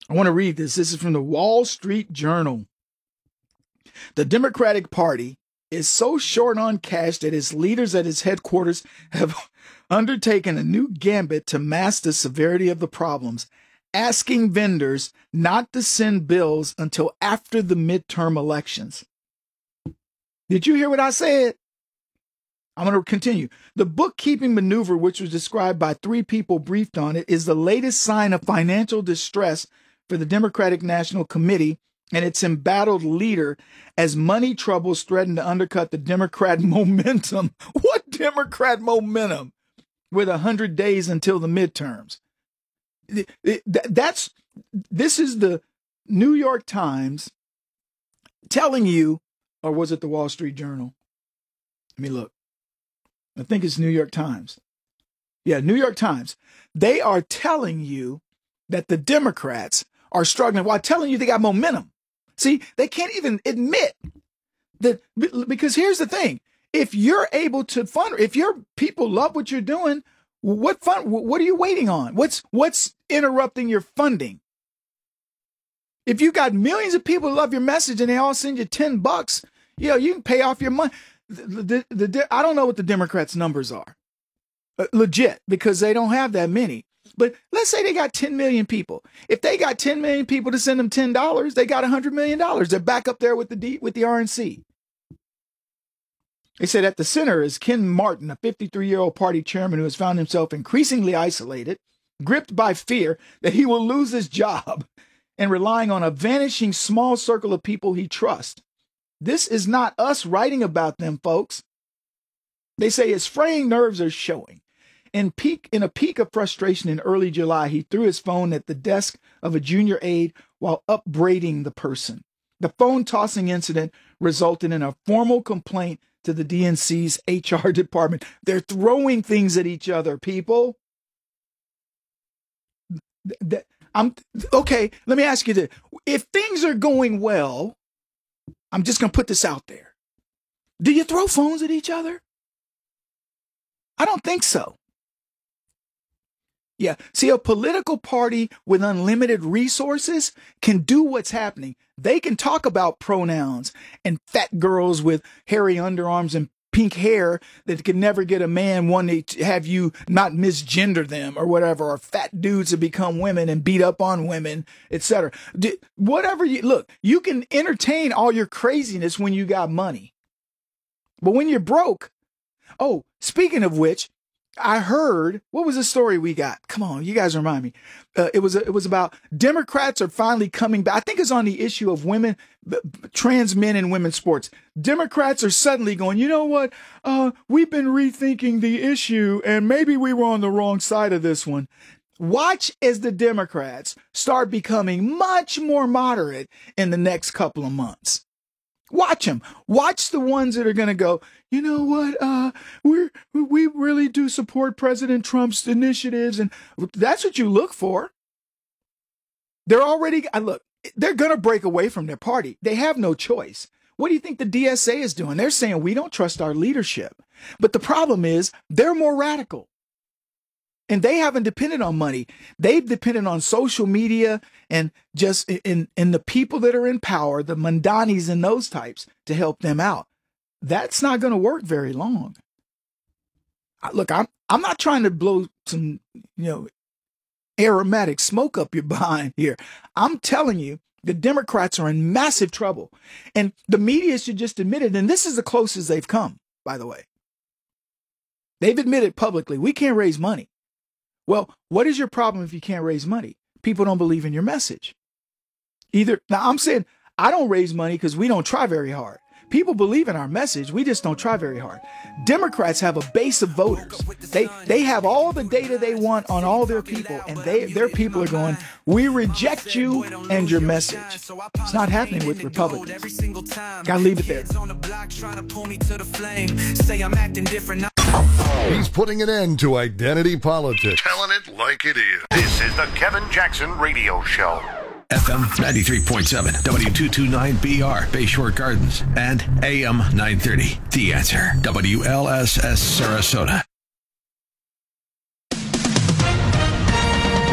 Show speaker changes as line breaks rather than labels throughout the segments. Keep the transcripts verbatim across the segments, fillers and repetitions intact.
I want to read this. This is from the Wall Street Journal. The Democratic Party is so short on cash that its leaders at its headquarters have undertaken a new gambit to mask the severity of the problems, asking vendors not to send bills until after the midterm elections. Did you hear what I said? I'm going to continue. The bookkeeping maneuver, which was described by three people briefed on it, is the latest sign of financial distress for the Democratic National Committee and its embattled leader as money troubles threaten to undercut the Democrat momentum. What Democrat momentum? With one hundred days until the midterms. That's, this is the New York Times telling you, or was it the Wall Street Journal? Let me look. I think it's New York Times. Yeah, New York Times. They are telling you that the Democrats are struggling while telling you they got momentum. See, they can't even admit that, because here's the thing. If you're able to fund, if your people love what you're doing, what fun, what are you waiting on? What's, what's interrupting your funding? If you got millions of people who love your message and they all send you ten bucks, you know, you can pay off your money. The, the, the, I don't know what the Democrats' numbers are, uh, legit, because they don't have that many. But let's say they got ten million people. If they got ten million people to send them ten dollars, they got one hundred million dollars. They're back up there with the D, with the R N C. They said at the center is Ken Martin, a fifty-three-year-old party chairman who has found himself increasingly isolated, gripped by fear that he will lose his job, and relying on a vanishing small circle of people he trusts. This is not us writing about them, folks. They say his fraying nerves are showing. In peak, in a peak of frustration in early July, he threw his phone at the desk of a junior aide while upbraiding the person. The phone tossing incident resulted in a formal complaint to the D N C's H R department. They're throwing things at each other, people. I'm okay. Let me ask you this. If things are going well, I'm just going to put this out there. Do you throw phones at each other? I don't think so. Yeah. See, a political party with unlimited resources can do what's happening. They can talk about pronouns and fat girls with hairy underarms and pink hair that can never get a man, one to have you not misgender them or whatever, or fat dudes to become women and beat up on women, et cetera. Whatever you look, you can entertain all your craziness when you got money. But when you're broke, oh, speaking of which, I heard, what was the story we got? Come on, you guys remind me. Uh, it was it was about Democrats are finally coming back. I think it's on the issue of women, b- trans men in women's sports. Democrats are suddenly going, you know what? Uh, we've been rethinking the issue and maybe we were on the wrong side of this one. Watch as the Democrats start becoming much more moderate in the next couple of months. Watch them. Watch the ones that are going to go, you know what, uh, we're, we really do support President Trump's initiatives. And that's what you look for. They're already, look, they're going to break away from their party. They have no choice. What do you think the D S A is doing? They're saying we don't trust our leadership. But the problem is they're more radical. And they haven't depended on money. They've depended on social media and just in, in the people that are in power, the Mandanis and those types, to help them out. That's not going to work very long. Look, I'm I'm not trying to blow some, you know, aromatic smoke up your behind here. I'm telling you, the Democrats are in massive trouble. And the media should just admit it. And this is the closest they've come, by the way. They've admitted publicly, we can't raise money. Well, what is your problem if you can't raise money? People don't believe in your message. Either, now I'm saying I don't raise money because we don't try very hard. People believe in our message. We just don't try very hard. Democrats have a base of voters. They they have all the data they want on all their people, and they their people are going, we reject you and your message. It's not happening with Republicans. Gotta leave it there.
He's putting an end to identity politics.
Telling it like it is. This is the Kevin Jackson Radio Show.
F M ninety-three point seven, W two twenty-nine B R, Bayshore Gardens, and A M nine thirty, The Answer, W L S S Sarasota.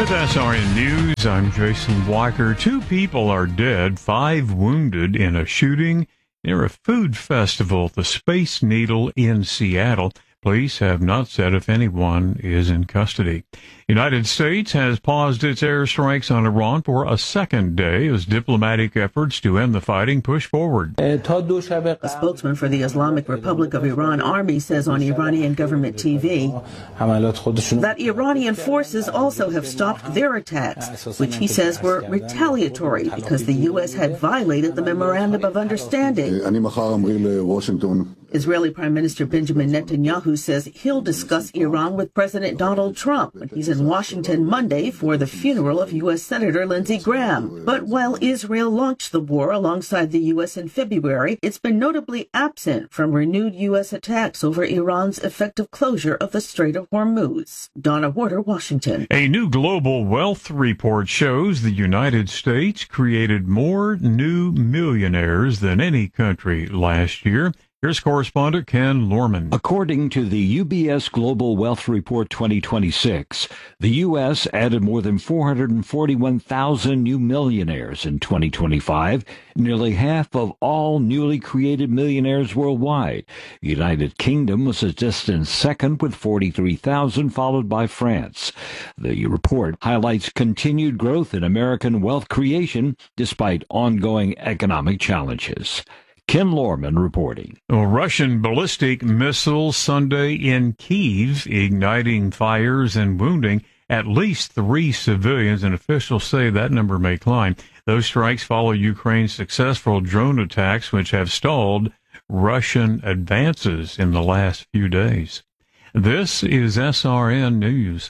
With S R N News, I'm Jason Walker. Two people are dead, five wounded in a shooting near a food festival at the Space Needle in Seattle. Police have not said if anyone is in custody. United States has paused its airstrikes on Iran for a second day as diplomatic efforts to end the fighting push forward.
A spokesman for the Islamic Republic of Iran Army says on Iranian government T V that Iranian forces also have stopped their attacks, which he says were retaliatory because the U S had violated the Memorandum of Understanding. Israeli Prime Minister Benjamin Netanyahu says he'll discuss Iran with President Donald Trump when he's in Washington Monday for the funeral of U S Senator Lindsey Graham. But while Israel launched the war alongside the U S in February, it's been notably absent from renewed U S attacks over Iran's effective closure of the Strait of Hormuz. Donna Warder, Washington.
A new global wealth report shows the United States created more new millionaires than any country last year. Here's correspondent Ken Lorman.
According to the U B S Global Wealth Report twenty twenty-six, the U S added more than four hundred forty-one thousand new millionaires in twenty twenty-five, nearly half of all newly created millionaires worldwide. The United Kingdom was a distant second with forty-three thousand, followed by France. The report highlights continued growth in American wealth creation despite ongoing economic challenges. Ken Lorman reporting.
A Russian ballistic missile Sunday in Kyiv, igniting fires and wounding at least three civilians, and officials say that number may climb. Those strikes follow Ukraine's successful drone attacks, which have stalled Russian advances in the last few days. This is S R N News.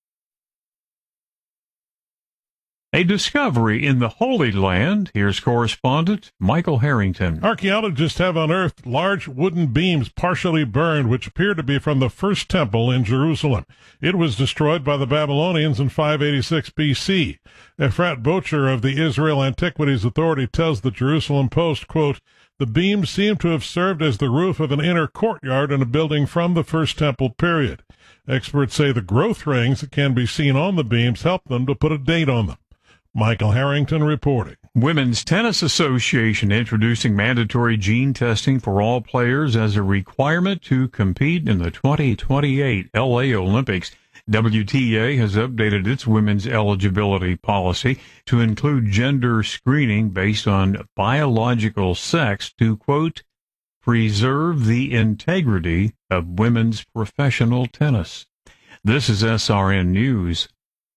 A discovery in the Holy Land. Here's correspondent Michael Harrington.
Archaeologists have unearthed large wooden beams partially burned, which appear to be from the first temple in Jerusalem. It was destroyed by the Babylonians in five eighty-six B C. Efrat Bocher of the Israel Antiquities Authority tells the Jerusalem Post, quote, "The beams seem to have served as the roof of an inner courtyard in a building from the first temple period. Experts say the growth rings that can be seen on the beams help them to put a date on them." Michael Harrington reporting.
Women's Tennis Association introducing mandatory gene testing for all players as a requirement to compete in the twenty twenty-eight L A Olympics. W T A has updated its women's eligibility policy to include gender screening based on biological sex to, quote, preserve the integrity of women's professional tennis. This is S R N News.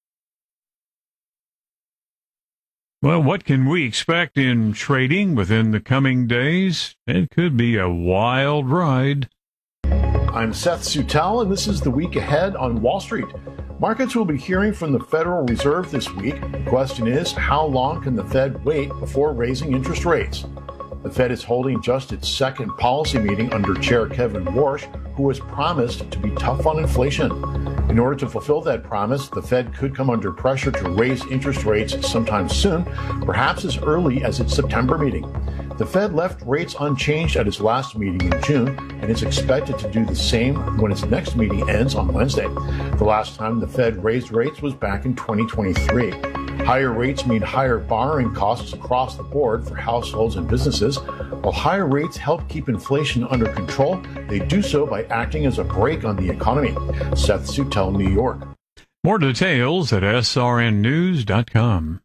Well, what can we expect in trading within the coming days? It could be a wild ride.
I'm Seth Sutel, and this is the week ahead on Wall Street. Markets will be hearing from the Federal Reserve this week. The question is, how long can the Fed wait before raising interest rates? The Fed is holding just its second policy meeting under Chair Kevin Warsh, who has promised to be tough on inflation. In order to fulfill that promise, the Fed could come under pressure to raise interest rates sometime soon, perhaps as early as its September meeting. The Fed left rates unchanged at its last meeting in June and is expected to do the same when its next meeting ends on Wednesday. The last time the Fed raised rates was back in twenty twenty-three. Higher rates mean higher borrowing costs across the board for households and businesses. While higher rates help keep inflation under control, they do so by acting as a brake on the economy. Seth Sutel, New York.
More details at S R N news dot com.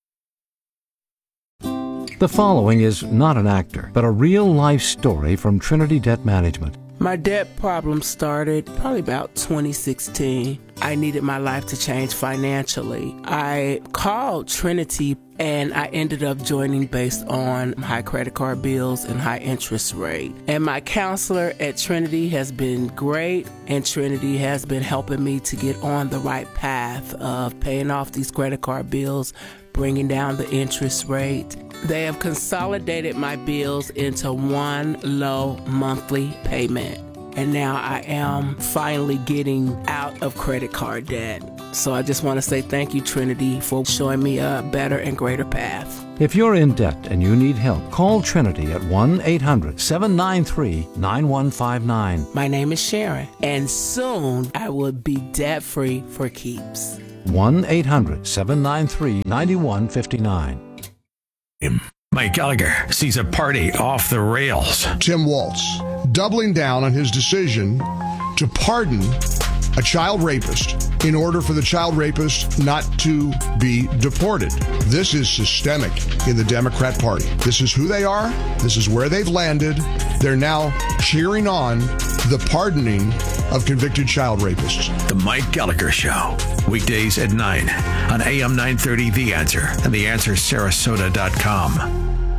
The following is not an actor, but a real-life story from Trinity Debt Management.
My debt problem started probably about twenty sixteen. I needed my life to change financially. I called Trinity and I ended up joining based on high credit card bills and high interest rate. And my counselor at Trinity has been great, and Trinity has been helping me to get on the right path of paying off these credit card bills, bringing down the interest rate. They have consolidated my bills into one low monthly payment. And now I am finally getting out of credit card debt. So I just want to say thank you, Trinity, for showing me a better and greater path.
If you're in debt and you need help, call Trinity at one eight hundred seven nine three nine one five nine.
My name is Sharon, and soon I will be debt-free for keeps.
one eight hundred seven nine three nine one five nine.
Mike Gallagher sees a party off the rails.
Tim Walz doubling down on his decision to pardon a child rapist in order for the child rapist not to be deported. This is systemic in the Democrat Party. This is who they are. This is where they've landed. They're now cheering on the pardoning of convicted child rapists.
The Mike Gallagher Show, weekdays at nine on A M nine thirty The Answer and the answer sarasota dot com.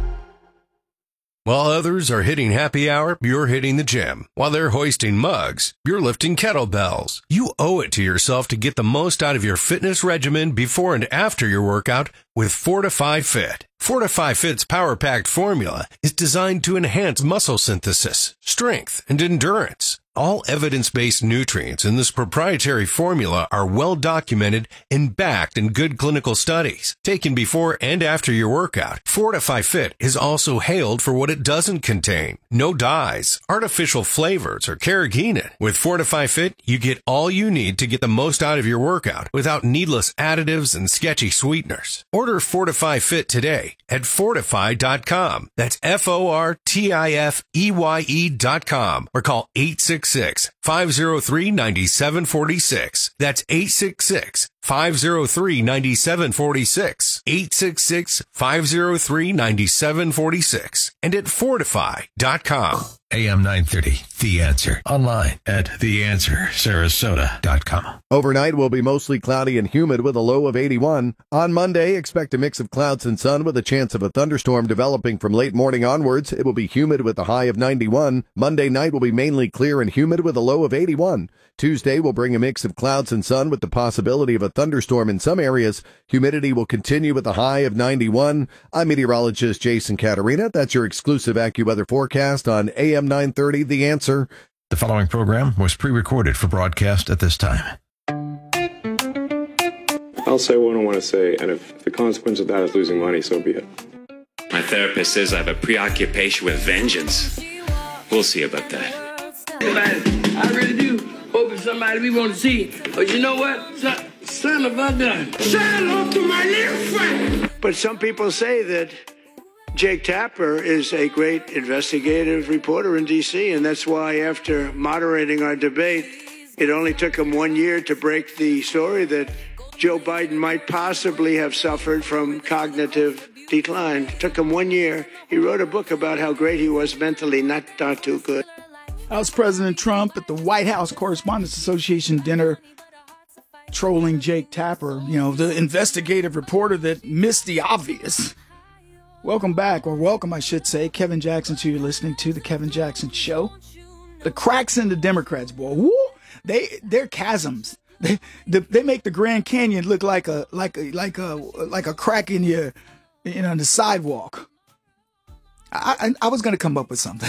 While others are hitting happy hour, you're hitting the gym. While they're hoisting mugs, you're lifting kettlebells. You owe it to yourself to get the most out of your fitness regimen before and after your workout with Fortify Fit. Fortify Fit's power-packed formula is designed to enhance muscle synthesis, strength, and endurance. All evidence-based nutrients in this proprietary formula are well documented and backed in good clinical studies. Taken before and after your workout, Fortify Fit is also hailed for what it doesn't contain. No dyes, artificial flavors, or carrageenan. With Fortify Fit, you get all you need to get the most out of your workout without needless additives and sketchy sweeteners. Order Fortify Fit today at fortify dot com. That's F O R T I F E Y E dot com or call eight six six, five oh three, nine seven four six. That's eight six six, five oh three, nine seven four six. eight six six, five oh three, nine seven four six. And at fortify dot com.
A M nine thirty, The Answer. Online at the answer sarasota dot com.
Overnight will be mostly cloudy and humid with a low of eighty-one. On Monday, expect a mix of clouds and sun with a chance of a thunderstorm developing from late morning onwards. It will be humid with a high of ninety-one. Monday night will be mainly clear and humid with a low of eighty-one. Tuesday will bring a mix of clouds and sun with the possibility of a thunderstorm in some areas. Humidity will continue with a high of ninety-one. I'm meteorologist Jason Caterina. That's your exclusive AccuWeather forecast on A M nine thirty, The Answer.
The following program was pre-recorded for broadcast at this time.
I'll say what I want to say, and if the consequence of that is losing money, so be it.
My therapist says I have a preoccupation with vengeance. We'll see about that.
I really do hope it's somebody we want to see. But you know what? Son, son of a gun. Say hello to my little friend.
But some people say that Jake Tapper is a great investigative reporter in D C, and that's why after moderating our debate, it only took him one year to break the story that Joe Biden might possibly have suffered from cognitive decline. It took him one year. He wrote a book about how great he was mentally, not, not too good.
House President Trump at the White House Correspondents Association dinner trolling Jake Tapper, you know, the investigative reporter that missed the obvious. Welcome back, or welcome, I should say. Kevin Jackson, to you listening to The Kevin Jackson Show. The cracks in the Democrats, boy. Woo! They, they're chasms. They, they make the Grand Canyon look like a, like a, like a, like a crack in your, you know, on the sidewalk. I, I, I was going to come up with something.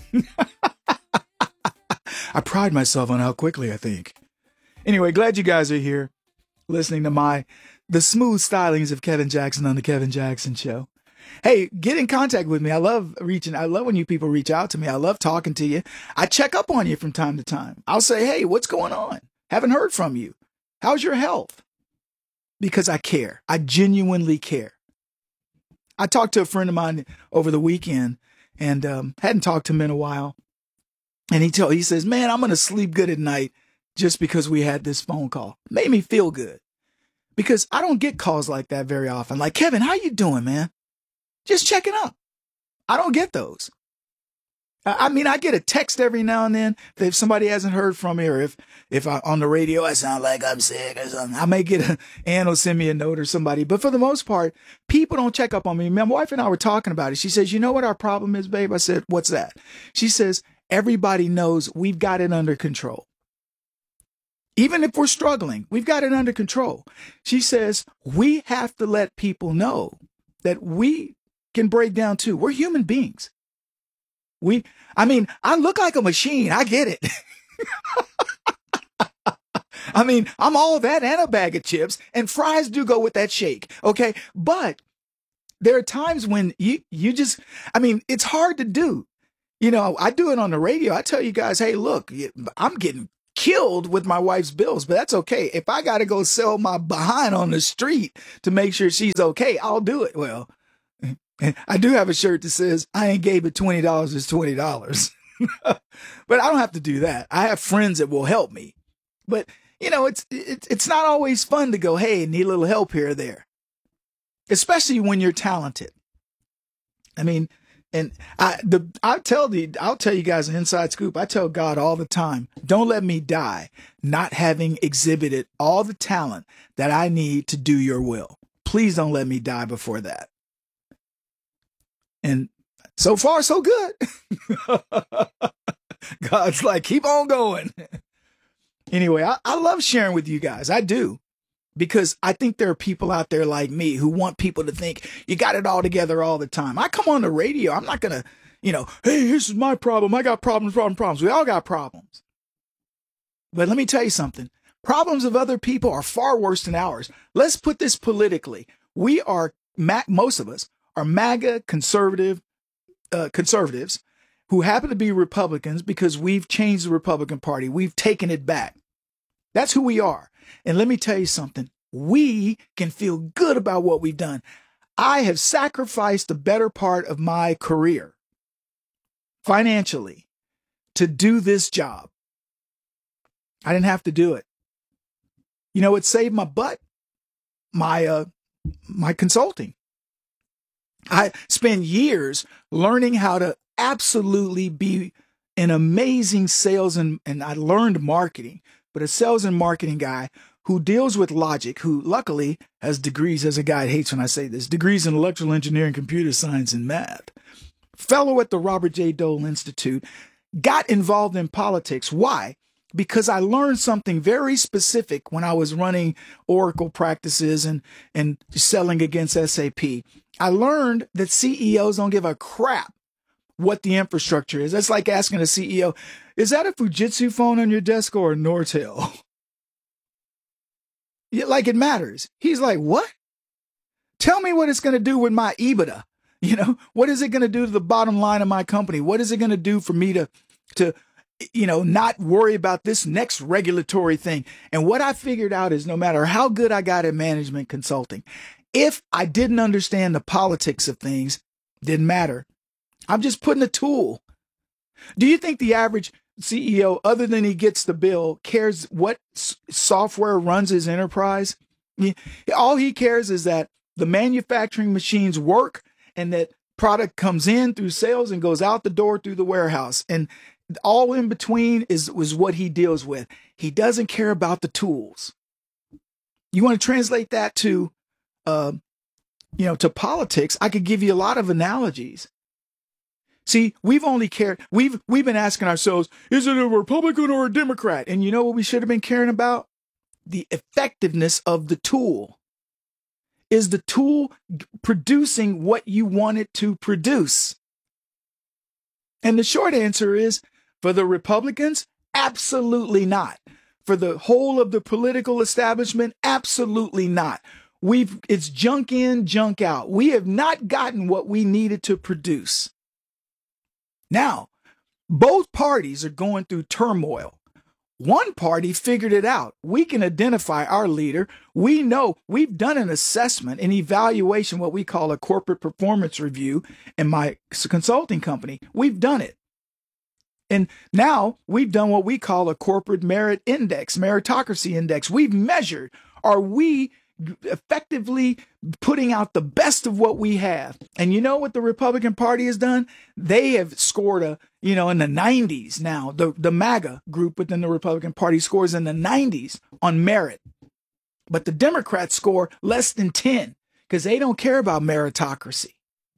I pride myself on how quickly I think. Anyway, glad you guys are here listening to my, the smooth stylings of Kevin Jackson on The Kevin Jackson Show. Hey, get in contact with me. I love reaching. I love when you people reach out to me. I love talking to you. I check up on you from time to time. I'll say, hey, what's going on? Haven't heard from you. How's your health? Because I care. I genuinely care. I talked to a friend of mine over the weekend and um, hadn't talked to him in a while. And he told, he says, man, I'm going to sleep good at night just because we had this phone call. Made me feel good because I don't get calls like that very often. Like, Kevin, how you doing, man? Just checking up. I don't get those. I mean, I get a text every now and then if somebody hasn't heard from me, or if, if I, on the radio, I sound like I'm sick or something. I may get a, Ann will send me a note or somebody, but for the most part, people don't check up on me. My wife and I were talking about it. She says, you know what our problem is, babe? I said, what's that? She says, everybody knows we've got it under control. Even if we're struggling, we've got it under control. She says, we have to let people know that we can break down too. We're human beings. We, I mean, I look like a machine. I get it. I mean, I'm all that and a bag of chips, and fries do go with that shake. Okay. But there are times when you, you just, I mean, it's hard to do. You know, I do it on the radio. I tell you guys, hey, look, I'm getting killed with my wife's bills, but that's okay. If I got to go sell my behind on the street to make sure she's okay, I'll do it. Well, I do have a shirt that says, I ain't gave it twenty dollars, it's twenty dollars. But I don't have to do that. I have friends that will help me. But, you know, it's, it's, it's not always fun to go, hey, need a little help here or there, especially when you're talented. I mean, and I, the, I tell the, I'll tell you guys an inside scoop. I tell God all the time, don't let me die not having exhibited all the talent that I need to do your will. Please don't let me die before that. And so far, so good. God's like, keep on going. Anyway, I, I love sharing with you guys. I do. Because I think there are people out there like me who want people to think you got it all together all the time. I come on the radio. I'm not going to, you know, hey, this is my problem. I got problems, problems, problems. We all got problems. But let me tell you something. Problems of other people are far worse than ours. Let's put this politically. We are, most of us are MAGA conservative, uh, conservatives who happen to be Republicans because we've changed the Republican Party. We've taken it back. That's who we are. And let me tell you something. We can feel good about what we've done. I have sacrificed the better part of my career financially to do this job. I didn't have to do it. You know, it saved my butt, my, uh, my consulting. I spent years learning how to absolutely be an amazing sales and, and I learned marketing, but a sales and marketing guy who deals with logic, who luckily has degrees, as a guy hates when I say this, degrees in electrical engineering, computer science, and math. Fellow at the Robert J. Dole Institute, got involved in politics. Why? Because I learned something very specific when I was running Oracle practices and, and selling against S A P. I learned that C E Os don't give a crap what the infrastructure is. That's like asking a C E O, is that a Fujitsu phone on your desk or a Nortel? Yeah, like it matters. He's like, what? Tell me what it's going to do with my EBITDA. You know, what is it going to do to the bottom line of my company? What is it going to do for me to, to, you know, not worry about this next regulatory thing? And what I figured out is no matter how good I got at management consulting, if I didn't understand the politics of things, didn't matter. I'm just putting a tool. Do you think the average C E O, other than he gets the bill, cares what s- software runs his enterprise? He, all he cares is that the manufacturing machines work and that product comes in through sales and goes out the door through the warehouse. And all in between is, is what he deals with. He doesn't care about the tools. You want to translate that to, uh, you know, to politics? I could give you a lot of analogies. See, we've only cared, we've, we've been asking ourselves, is it a Republican or a Democrat? And you know what we should have been caring about? The effectiveness of the tool. Is the tool producing what you want it to produce? And the short answer is, for the Republicans, absolutely not. For the whole of the political establishment, absolutely not. We've, it's junk in, junk out. We have not gotten what we needed to produce. Now, both parties are going through turmoil. One party figured it out. We can identify our leader. We know we've done an assessment, an evaluation, what we call a corporate performance review in my consulting company. We've done it. And now we've done what we call a corporate merit index, meritocracy index. We've measured, are we effectively putting out the best of what we have? And you know what the Republican Party has done? They have scored a, you know, in the nineties now. The, the MAGA group within the Republican Party scores in the nineties on merit. But the Democrats score less than ten because they don't care about meritocracy.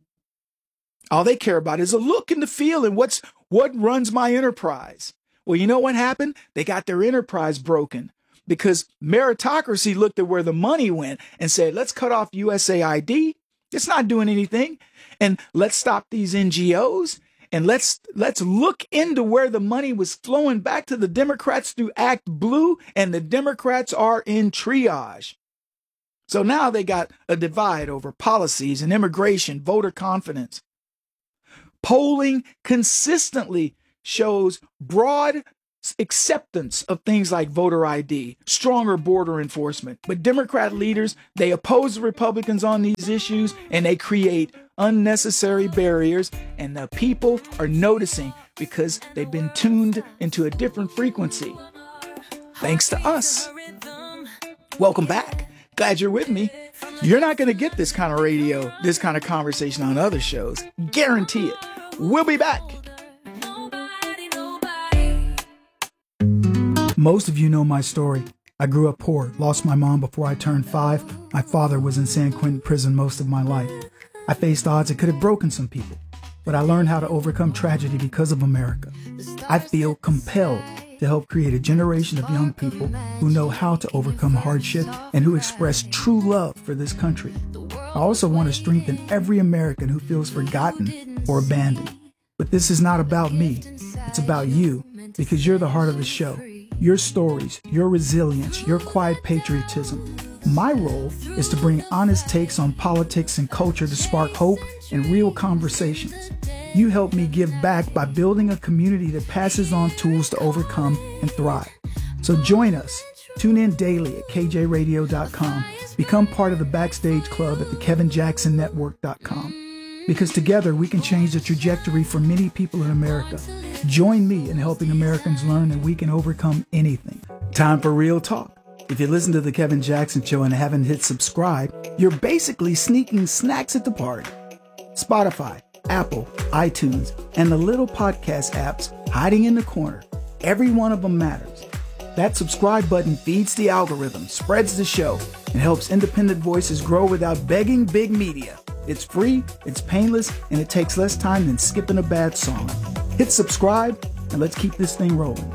All they care about is a look and the feel and what's what runs my enterprise. Well, you know what happened? They got their enterprise broken. Because meritocracy looked at where the money went and said, let's cut off U S A I D. It's not doing anything. And let's stop these N G Os. And let's let's look into where the money was flowing back to the Democrats through Act Blue. And the Democrats are in triage. So now they got a divide over policies and immigration, voter confidence. Polling consistently shows broad acceptance of things like voter I D, stronger border enforcement. But Democrat leaders, they oppose the Republicans on these issues, and they create unnecessary barriers, and the people are noticing because they've been tuned into a different frequency. Thanks to us. Welcome back. Glad you're with me. You're not going to get this kind of radio, this kind of conversation on other shows. Guarantee it. We'll be back. Most of you know my story. I grew up poor, lost my mom before I turned five. My father was in San Quentin prison most of my life. I faced odds that could have broken some people, but I learned how to overcome tragedy because of America. I feel compelled to help create a generation of young people who know how to overcome hardship and who express true love for this country. I also want to strengthen every American who feels forgotten or abandoned. But this is not about me. It's about you, because you're the heart of the show. Your stories, your resilience, your quiet patriotism. My role is to bring honest takes on politics and culture to spark hope and real conversations. You help me give back by building a community that passes on tools to overcome and thrive. So join us. Tune in daily at K J radio dot com. Become part of the Backstage Club at the Kevin Jackson Network dot com. Because together we can change the trajectory for many people in America. Join me in helping Americans learn that we can overcome anything. Time for real talk. If you listen to The Kevin Jackson Show and haven't hit subscribe, you're basically sneaking snacks at the party. Spotify, Apple, iTunes, and the little podcast apps hiding in the corner. Every one of them matters. That subscribe button feeds the algorithm, spreads the show, and helps independent voices grow without begging big media. It's free, it's painless, and it takes less time than skipping a bad song. Hit subscribe, and let's keep this thing rolling.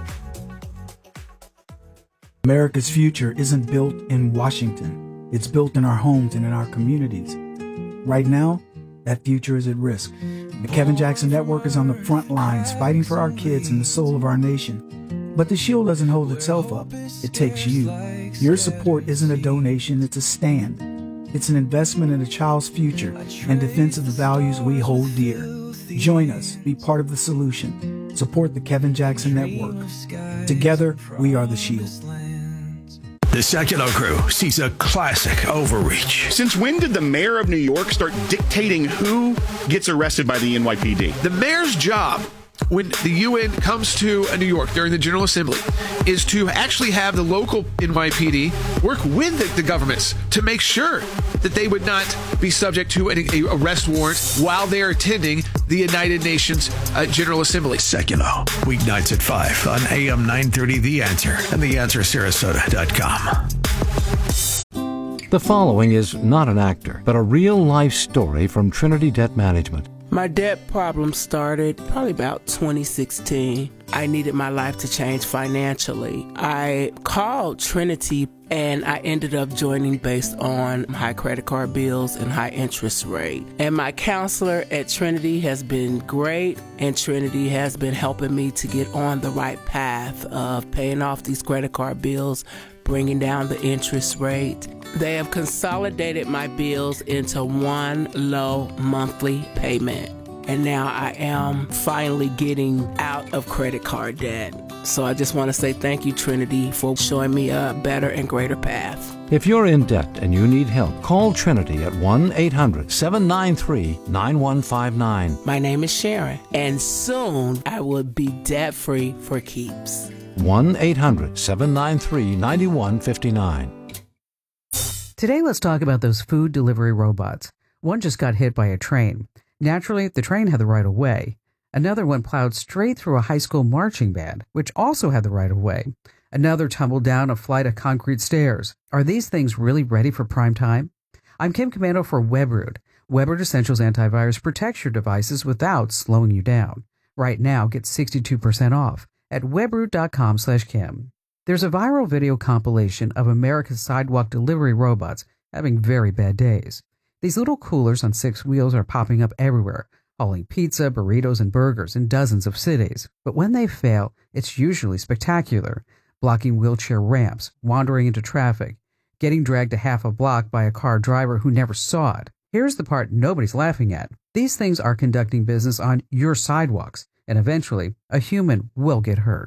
America's future isn't built in Washington. It's built in our homes and in our communities. Right now, that future is at risk. The Kevin Jackson Network is on the front lines, fighting for our kids and the soul of our nation. But the shield doesn't hold itself up. It takes you. Your support isn't a donation, it's a stand. It's an investment in a child's future and defense of the values we hold dear. Join us. Be part of the solution. Support the Kevin Jackson Network. Together, we are the shield.
The Sekulow Crew sees a classic overreach.
Since when did the mayor of New York start dictating who gets arrested by the N Y P D?
The mayor's job, when the U N comes to New York during the General Assembly, is to actually have the local N Y P D work with the, the governments to make sure that they would not be subject to an arrest warrant while they're attending the United Nations uh, General Assembly.
Sekulow, weeknights at five on A M nine thirty The Answer and the answer sarasota dot com.
The following is not an actor, but a real-life story from Trinity Debt Management.
My debt problem started probably about twenty sixteen. I needed my life to change financially. I called Trinity and I ended up joining based on high credit card bills and high interest rate. And my counselor at Trinity has been great, and Trinity has been helping me to get on the right path of paying off these credit card bills, bringing down the interest rate. They have consolidated my bills into one low monthly payment. And now I am finally getting out of credit card debt. So I just want to say thank you, Trinity, for showing me a better and greater path.
If you're in debt and you need help, call Trinity at one eight hundred seven nine three nine one five nine.
My name is Sharon, and soon I will be debt-free for keeps.
one eight hundred seven nine three nine one five nine.
Today, let's talk about those food delivery robots. One just got hit by a train. Naturally, the train had the right of way. Another one plowed straight through a high school marching band, which also had the right of way. Another tumbled down a flight of concrete stairs. Are these things really ready for prime time? I'm Kim Commando for WebRoot. WebRoot Essentials Antivirus protects your devices without slowing you down. Right now, get sixty-two percent off at webroot dot com slash Kim. There's a viral video compilation of America's sidewalk delivery robots having very bad days. These little coolers on six wheels are popping up everywhere, hauling pizza, burritos, and burgers in dozens of cities. But when they fail, it's usually spectacular, blocking wheelchair ramps, wandering into traffic, getting dragged a half a block by a car driver who never saw it. Here's the part nobody's laughing at. These things are conducting business on your sidewalks, and eventually, a human will get hurt.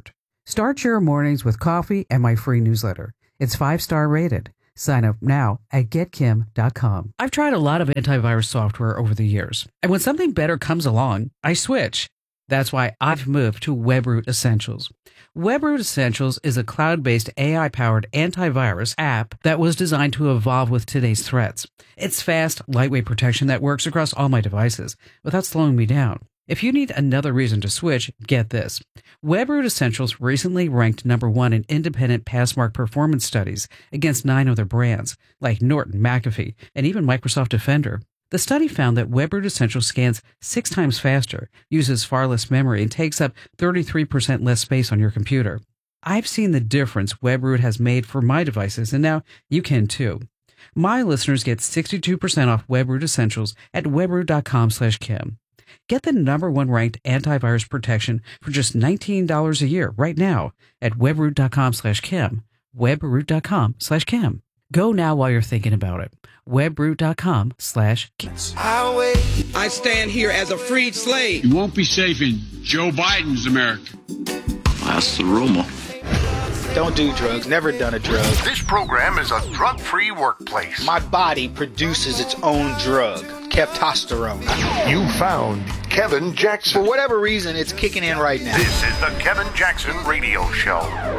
Start your mornings with coffee and my free newsletter. It's five-star rated. Sign up now at get kim dot com. I've tried a lot of antivirus software over the years, and when something better comes along, I switch. That's why I've moved to WebRoot Essentials. WebRoot Essentials is a cloud-based A I-powered antivirus app that was designed to evolve with today's threats. It's fast, lightweight protection that works across all my devices without slowing me down. If you need another reason to switch, get this. WebRoot Essentials recently ranked number one in independent Passmark performance studies against nine other brands, like Norton, McAfee, and even Microsoft Defender. The study found that WebRoot Essentials scans six times faster, uses far less memory, and takes up thirty-three percent less space on your computer. I've seen the difference WebRoot has made for my devices, and now you can too. My listeners get sixty-two percent off WebRoot Essentials at webroot dot com slash Kim. Get the number one ranked antivirus protection for just nineteen dollars a year right now at webroot dot com slash Kim. webroot dot com slash Kim. Go now while you're thinking about it. webroot dot com slash Kim.
I stand here as a freed slave.
You won't be safe in Joe Biden's America.
That's the rumor.
Don't do drugs. Never done a drug.
This program is a drug-free workplace.
My body produces its own drug, Keptosterone.
You found Kevin Jackson.
For whatever reason, it's kicking in right now.
This is the Kevin Jackson Radio Show.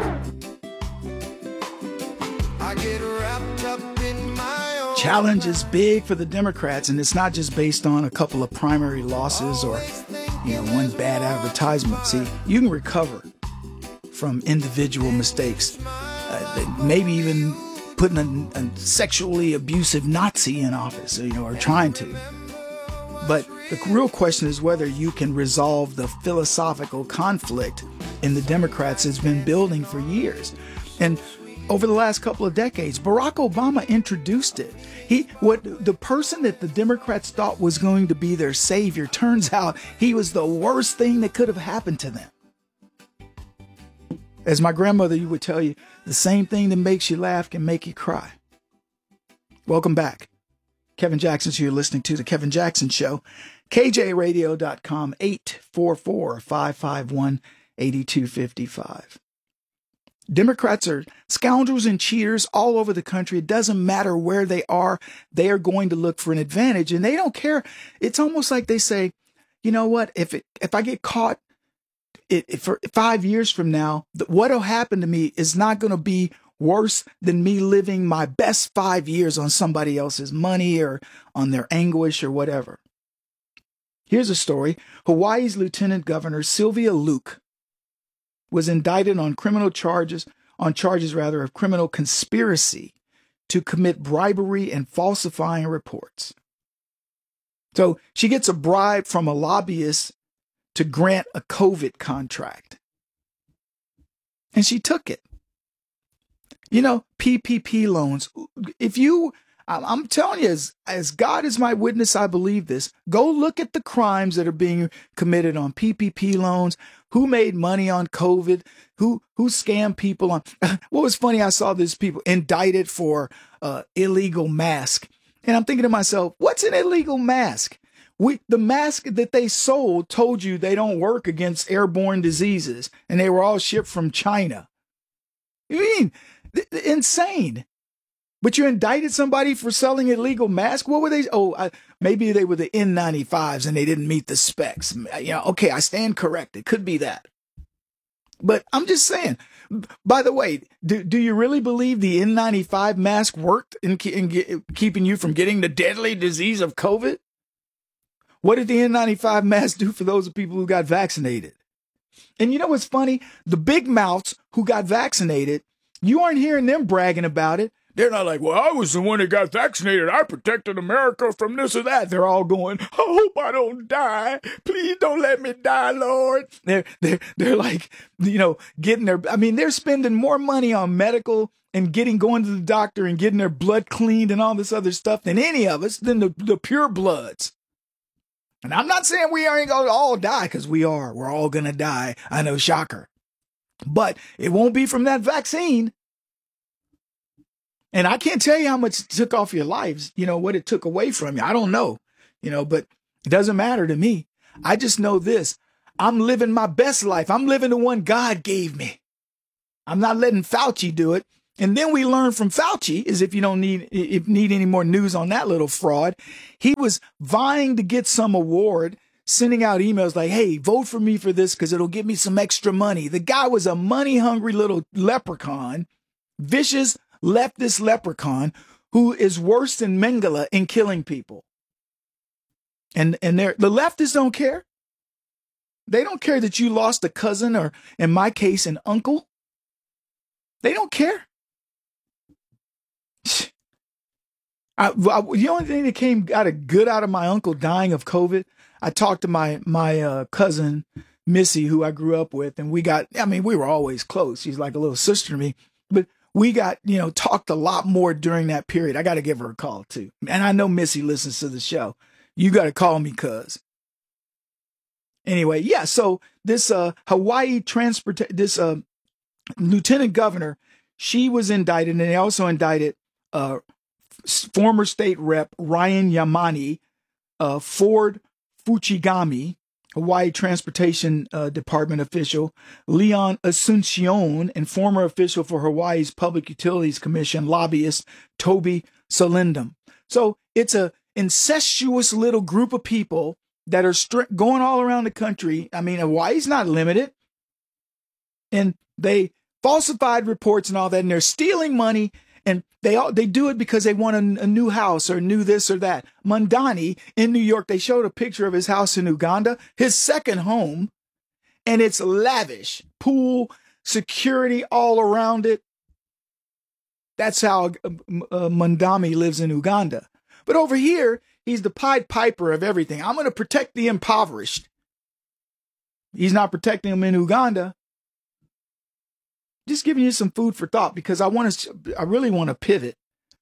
I get wrapped up in my own challenge is big for the Democrats, and it's not just based on a couple of primary losses or, you know, one bad advertisement. See, you can recover from individual mistakes, uh, maybe even putting a, a sexually abusive Nazi in office, you know, or trying to. But the real question is whether you can resolve the philosophical conflict in the Democrats has been building for years. And over the last couple of decades, Barack Obama introduced it. He, what the person that the Democrats thought was going to be their savior, turns out he was the worst thing that could have happened to them. As my grandmother would tell you, the same thing that makes you laugh can make you cry. Welcome back. Kevin Jackson, so you're listening to The Kevin Jackson Show. K J radio dot com, eight four four, five five one, eight two five five. Democrats are scoundrels and cheaters all over the country. It doesn't matter where they are. They are going to look for an advantage, and they don't care. It's almost like they say, you know what, if it, if I get caught It, it, for five years from now, what will happen to me is not going to be worse than me living my best five years on somebody else's money or on their anguish or whatever. Here's a story. Hawaii's Lieutenant Governor Sylvia Luke was indicted on criminal charges, on charges rather of criminal conspiracy to commit bribery and falsifying reports. So she gets a bribe from a lobbyist to grant a COVID contract. And she took it. You know, P P P loans. If you, I'm telling you, as, as God is my witness, I believe this. Go look at the crimes that are being committed on P P P loans. Who made money on COVID? Who who scammed people on? What was funny, I saw these people indicted for uh, illegal mask. And I'm thinking to myself, what's an illegal mask? We, the mask that they sold told you they don't work against airborne diseases, and they were all shipped from China. You mean, th- th- insane. But you indicted somebody for selling illegal masks? What were they? Oh, I, maybe they were the N ninety-fives and they didn't meet the specs. You know, okay, I stand corrected. Could be that. But I'm just saying, by the way, do, do you really believe the N ninety-five mask worked in, in get, keeping you from getting the deadly disease of COVID? What did the N ninety-five mask do for those people who got vaccinated? And you know what's funny? The big mouths who got vaccinated, you aren't hearing them bragging about it. They're not like, well, I was the one that got vaccinated. I protected America from this or that. They're all going, I hope I don't die. Please don't let me die, Lord. They're, they're, they're like, you know, getting their, I mean, they're spending more money on medical and getting, going to the doctor and getting their blood cleaned and all this other stuff than any of us, than the, the pure bloods. And I'm not saying we ain't going to all die, because we are. We're all going to die. I know, shocker. But it won't be from that vaccine. And I can't tell you how much it took off your lives, you know, what it took away from you. I don't know, you know, but it doesn't matter to me. I just know this. I'm living my best life. I'm living the one God gave me. I'm not letting Fauci do it. And then we learned from Fauci is if you don't need, if need any more news on that little fraud, he was vying to get some award, sending out emails like, hey, vote for me for this because it'll give me some extra money. The guy was a money hungry little leprechaun, vicious leftist leprechaun who is worse than Mengele in killing people. And, and they're, the leftists don't care. They don't care that you lost a cousin or, in my case, an uncle. They don't care. I, I, the only thing that came out of good out of my uncle dying of COVID, I talked to my my uh, cousin Missy, who I grew up with, and we got. I mean, we were always close. She's like a little sister to me, but we got you know talked a lot more during that period. I got to give her a call too, and I know Missy listens to the show. You got to call me, cuz. Anyway, yeah. So this uh, Hawaii transport this uh, lieutenant governor, she was indicted, and they also indicted. Uh, former state rep Ryan Yamani, uh, Ford Fuchigami, Hawaii Transportation uh, Department official, Leon Asuncion, and former official for Hawaii's Public Utilities Commission lobbyist Toby Solendum. So it's a incestuous little group of people that are stri- going all around the country. I mean, Hawaii's not limited. And they falsified reports and all that, and they're stealing money. And they all, they do it because they want a, a new house or new this or that. Mandani in New York, they showed a picture of his house in Uganda, his second home, and it's lavish. Pool, security all around it. That's how uh, uh, Mandami lives in Uganda. But over here, he's the Pied Piper of everything. I'm going to protect the impoverished. He's not protecting them in Uganda. Just giving you some food for thought because I want to, I really want to pivot.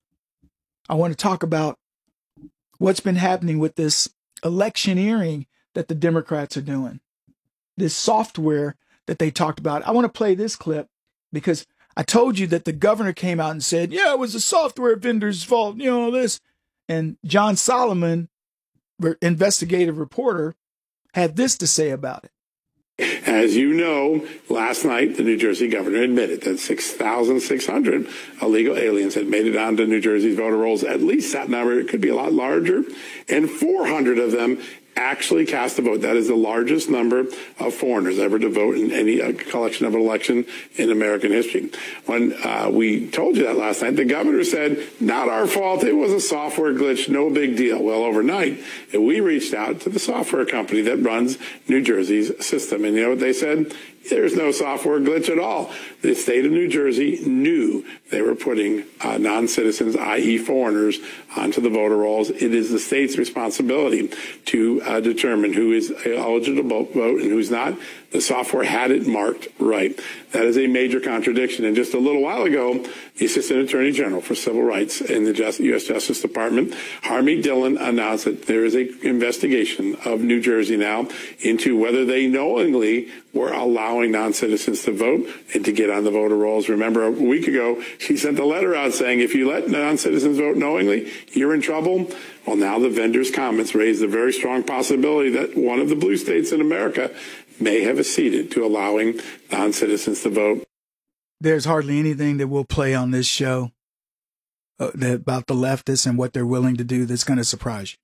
I want to talk about what's been happening with this electioneering that the Democrats are doing. This software that they talked about. I want to play this clip because I told you that the governor came out and said, yeah, it was the software vendor's fault, you know, this. And John Solomon, investigative reporter, had this to say about it.
As you know, last night, the New Jersey governor admitted that six thousand six hundred illegal aliens had made it onto New Jersey's voter rolls. At least that number, it could be a lot larger. And four hundred of them actually cast a vote. That is the largest number of foreigners ever to vote in any uh, collection of an election in American history. When uh, we told you that last night, the governor said, not our fault. It was a software glitch. No big deal. Well, overnight, we reached out to the software company that runs New Jersey's system. And you know what they said? There's no software glitch at all. The state of New Jersey knew they were putting uh, non-citizens, that is foreigners, onto the voter rolls. It is the state's responsibility to uh, determine who is eligible to vote and who's not. The software had it marked right. That is a major contradiction. And just a little while ago, the Assistant Attorney General for Civil Rights in the Just, U S Justice Department, Harmeet Dillon, announced that there is an investigation of New Jersey now into whether they knowingly were allowing non-citizens to vote and to get on the voter rolls. Remember, a week ago, she sent a letter out saying, if you let non-citizens vote knowingly, you're in trouble. Well, now the vendor's comments raised a very strong possibility that one of the blue states in America may have acceded to allowing non-citizens to vote.
There's hardly anything that we'll play on this show uh, that, about the leftists and what they're willing to do that's going to surprise you.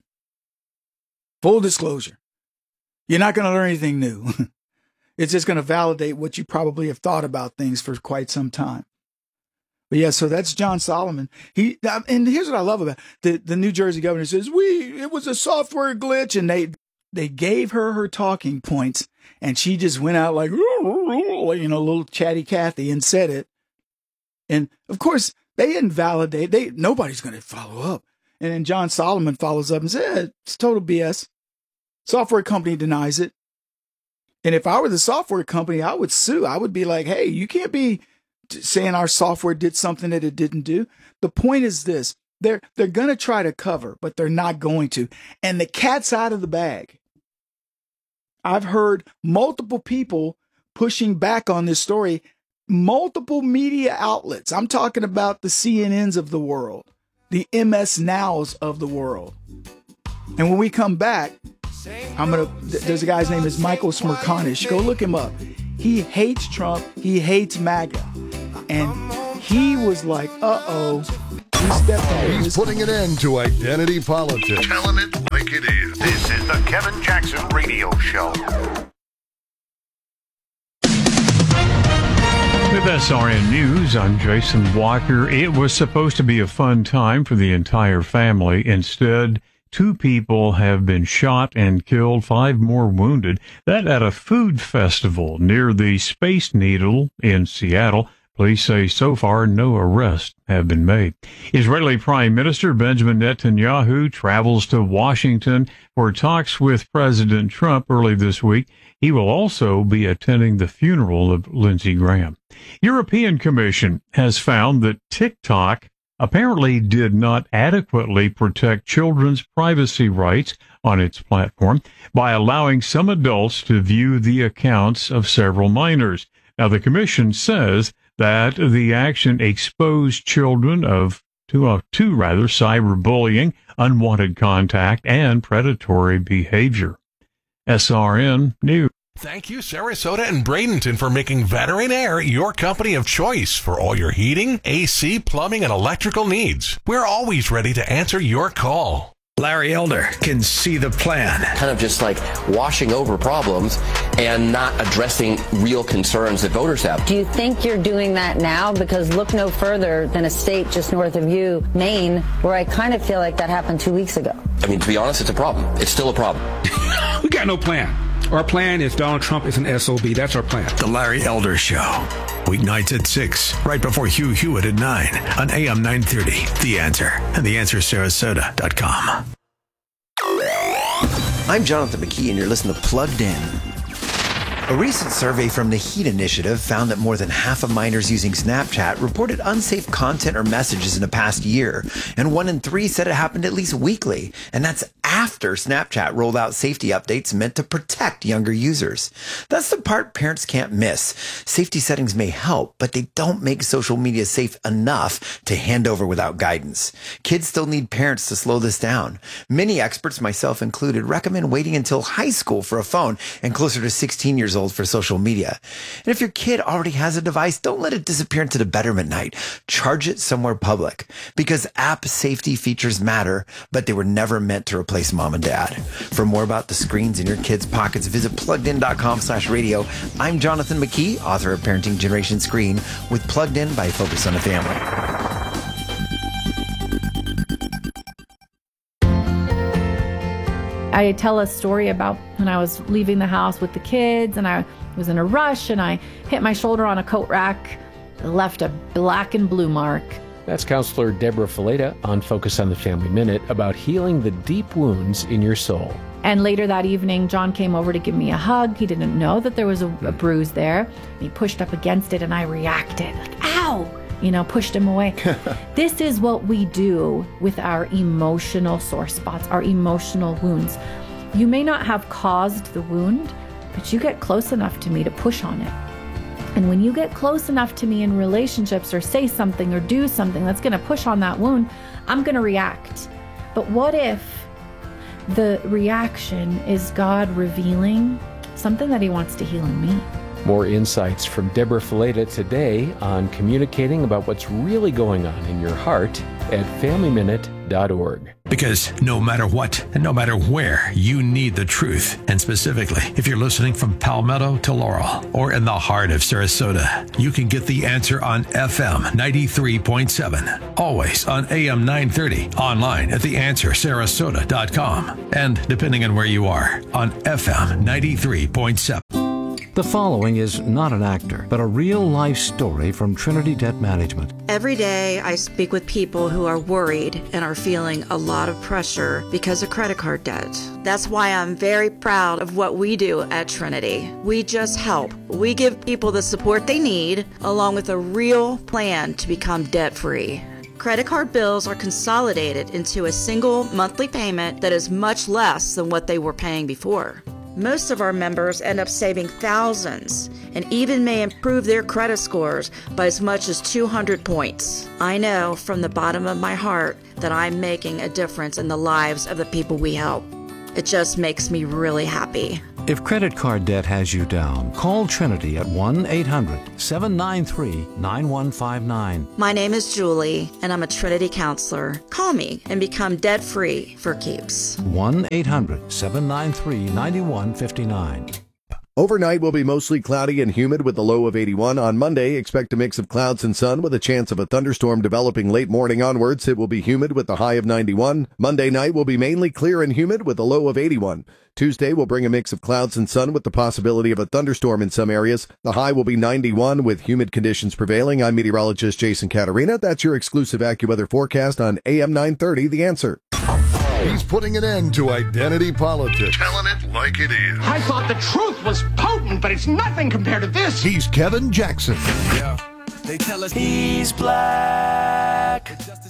Full disclosure. You're not going to learn anything new. It's just going to validate what you probably have thought about things for quite some time. But yeah, so that's John Solomon. He and here's what I love about it. the the New Jersey governor says we it was a software glitch, and they they gave her her talking points, and she just went out like you know, little chatty Cathy and said it. And of course they didn't validate. They nobody's going to follow up. And then John Solomon follows up and says eh, it's total B S. Software company denies it. And if I were the software company, I would sue. I would be like, hey, you can't be saying our software did something that it didn't do. The point is this. They're, they're going to try to cover, but they're not going to. And the cat's out of the bag. I've heard multiple people pushing back on this story, multiple media outlets. I'm talking about the C N Ns of the world, the M S Nows of the world. And when we come back, I'm gonna. There's a guy's name is Michael Smerconish. Go look him up. He hates Trump. He hates MAGA. And he was like, uh-oh, he stepped on
He's
his-
putting an end to identity politics. Telling it like it is. This is the Kevin Jackson Radio Show.
With S R N News, I'm Jason Walker. It was supposed to be a fun time for the entire family. Instead, two people have been shot and killed, five more wounded. That at a food festival near the Space Needle in Seattle. Police say so far no arrests have been made. Israeli Prime Minister Benjamin Netanyahu travels to Washington for talks with President Trump early this week. He will also be attending the funeral of Lindsey Graham. European Commission has found that TikTok apparently did not adequately protect children's privacy rights on its platform by allowing some adults to view the accounts of several minors. Now, the Commission says that the action exposed children of to, uh, to rather cyberbullying, unwanted contact, and predatory behavior. S R N News.
Thank you, Sarasota and Bradenton, for making Veteran Air your company of choice for all your heating, A C, plumbing, and electrical needs. We're always ready to answer your call.
Larry Elder can see the plan.
Kind of just like washing over problems and not addressing real concerns that voters have.
Do you think you're doing that now? Because look no further than a state just north of you, Maine, where I kind of feel like that happened two weeks ago.
I mean, to be honest, it's a problem. It's still a problem.
We got no plan. Our plan is Donald Trump is an S O B. That's our plan.
The Larry Elder Show. Weeknights at six, right before Hugh Hewitt at nine on A M nine thirty. The Answer and the answer sarasota dot com.
I'm Jonathan McKee, and you're listening to Plugged In. A recent survey from the HEAT Initiative found that more than half of minors using Snapchat reported unsafe content or messages in the past year, and one in three said it happened at least weekly, and that's after Snapchat rolled out safety updates meant to protect younger users. That's the part parents can't miss. Safety settings may help, but they don't make social media safe enough to hand over without guidance. Kids still need parents to slow this down. Many experts, myself included, recommend waiting until high school for a phone and closer to sixteen years old for social media. And if your kid already has a device, don't let it disappear into the betterment night. Charge it somewhere public, because app safety features matter, but they were never meant to replace mom and dad. For more about the screens in your kids' pockets, visit pluggedin.com slash radio. I'm Jonathan McKee, author of Parenting Generation Screen, with Plugged In by Focus on the Family.
I tell a story about when I was leaving the house with the kids and I was in a rush and I hit my shoulder on a coat rack, left a black and blue mark.
That's Counselor Deborah Fileta on Focus on the Family Minute about healing the deep wounds in your soul.
And later that evening, John came over to give me a hug. He didn't know that there was a, a bruise there. He pushed up against it and I reacted like, ow! You know, pushed him away. This is what we do with our emotional sore spots, our emotional wounds. You may not have caused the wound, but you get close enough to me to push on it. And when you get close enough to me in relationships or say something or do something that's going to push on that wound, I'm going to react. But what if the reaction is God revealing something that he wants to heal in me?
More insights from Deborah Fileta today on communicating about what's really going on in your heart at family minute dot org.
Because no matter what and no matter where, you need the truth. And specifically, if you're listening from Palmetto to Laurel or in the heart of Sarasota, you can get the answer on F M ninety-three point seven. Always on A M nine thirty. Online at the answer sarasota dot com. And depending on where you are, on F M ninety-three point seven.
The following is not an actor, but a real-life story from Trinity Debt Management.
Every day I speak with people who are worried and are feeling a lot of pressure because of credit card debt. That's why I'm very proud of what we do at Trinity. We just help. We give people the support they need, along with a real plan to become debt-free. Credit card bills are consolidated into a single monthly payment that is much less than what they were paying before. Most of our members end up saving thousands and even may improve their credit scores by as much as two hundred points. I know from the bottom of my heart that I'm making a difference in the lives of the people we help. It just makes me really happy.
If credit card debt has you down, call Trinity at one eight hundred seven nine three nine one five nine.
My name is Julie, and I'm a Trinity counselor. Call me and become debt-free for keeps.
one eight hundred seven nine three nine one five nine.
Overnight will be mostly cloudy and humid with a low of eighty-one. On Monday, expect a mix of clouds and sun with a chance of a thunderstorm developing late morning onwards. It will be humid with a high of ninety-one. Monday night will be mainly clear and humid with a low of eighty-one. Tuesday will bring a mix of clouds and sun with the possibility of a thunderstorm in some areas. The high will be ninety-one with humid conditions prevailing. I'm meteorologist Jason Caterina. That's your exclusive AccuWeather forecast on A M nine thirty, The Answer. He's putting an end to identity politics. Telling it like it is.
I thought the truth was potent, but it's nothing compared to this.
He's Kevin Jackson.
Yeah. They tell us he's black.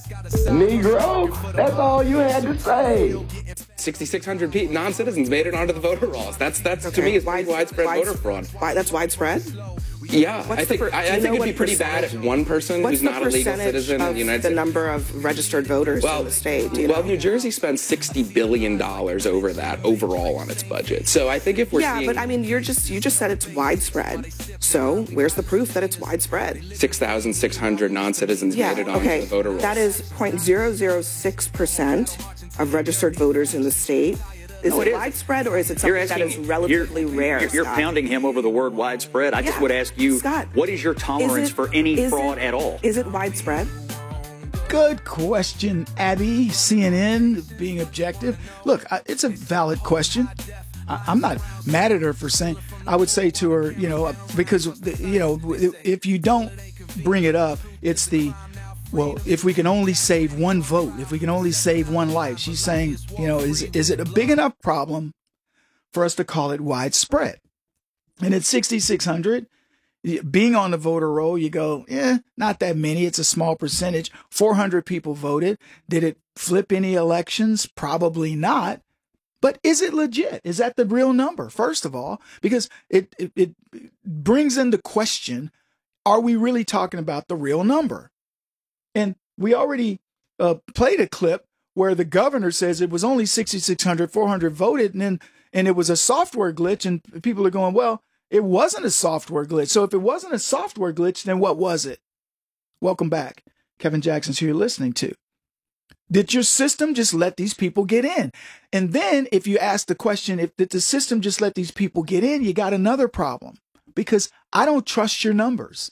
Negro, that's all you had to say.
sixty-six hundred pe- non-citizens made it onto the voter rolls. That's that's okay. To me is wide, widespread wide, voter fraud.
Why, that's widespread?
Yeah,
What's
I think
per,
I, I think it'd be pretty bad if one person who's not a legal citizen in the United States.
The number of registered voters
well,
in the state. Do you
well,
know?
New Jersey spends sixty billion dollars over that overall on its budget. So I think if we're
yeah,
seeing,
but I mean, you're just you just said it's widespread. So where's the proof that it's widespread?
six thousand six hundred non-citizens
yeah,
made it onto
okay.
the voter rolls.
That is zero point zero zero six percent of registered voters in the state. Is no, it, it is. widespread, or is it something asking, that is relatively
you're,
rare?
You're, you're pounding him over the word widespread. I yeah. just would ask you,
Scott,
what is your tolerance
is it,
for any fraud
it,
at all?
Is it widespread?
Good question, Abby. C N N being objective. Look, it's a valid question. I'm not mad at her for saying. I would say to her, you know, because you know, if you don't bring it up, it's the. Well, if we can only save one vote, if we can only save one life, she's saying, you know, is is it a big enough problem for us to call it widespread? And at sixty-six hundred, being on the voter roll, you go, eh, not that many. It's a small percentage. four hundred people voted. Did it flip any elections? Probably not. But is it legit? Is that the real number, first of all? Because it, it, it brings into question, are we really talking about the real number? And we already uh, played a clip where the governor says it was only sixty-six hundred, four hundred voted, and then and it was a software glitch. And people are going, well, it wasn't a software glitch. So if it wasn't a software glitch, then what was it? Welcome back. Kevin Jackson's who you're listening to. Did your system just let these people get in? And then if you ask the question, if did the system just let these people get in, you got another problem, because I don't trust your numbers.